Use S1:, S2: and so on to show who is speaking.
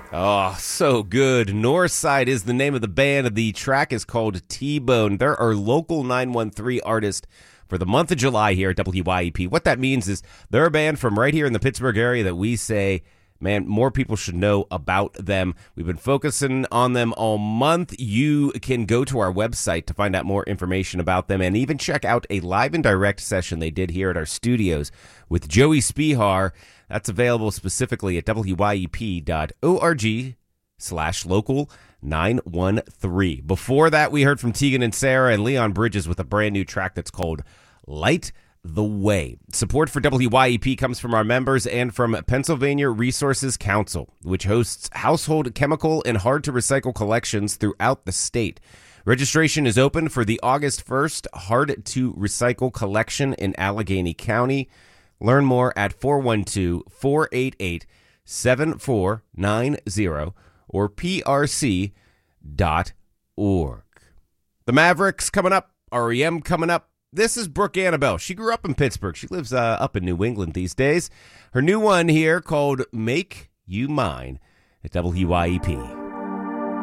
S1: Oh, so good. Northside is the name of the band. The track is called T-Bone. They're our local 913 artist for the month of July here at WYEP. What that means is they're a band from right here in the Pittsburgh area that we say, man, more people should know about them. We've been focusing on them all month. You can go to our website to find out more information about them and even check out a live and direct session they did here at our studios with Joey Spihar. That's available specifically at wyep.org/local913. Before that, we heard from Tegan and Sarah and Leon Bridges with a brand new track that's called Light the Way. Support for WYEP comes from our members and from Pennsylvania Resources Council, which hosts household, chemical, and hard-to-recycle collections throughout the state. Registration is open for the August 1st hard-to-recycle collection in Allegheny County. Learn more at 412-488-7490 or prc.org. The Mavericks coming up, REM coming up. This is Brooke Annabelle. She grew up in Pittsburgh. She lives up in New England these days. Her new one here called Make You Mine at WYEP.